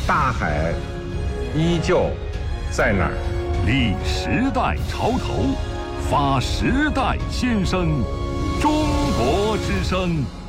大海依旧在那儿。 立时代潮头，发时代先声，中国之声。